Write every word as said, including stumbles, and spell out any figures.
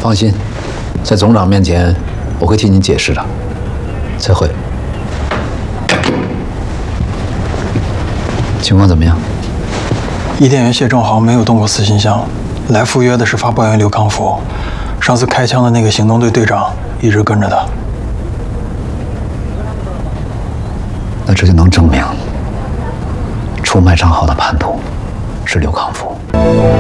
放心，在总长面前，我会替您解释的。再会。情况怎么样？ 伊甸园谢仲豪没有动过死信箱，来赴约的是发报员刘康福。上次开枪的那个行动队队长一直跟着他。那这就能证明出卖账号的叛徒是刘康福。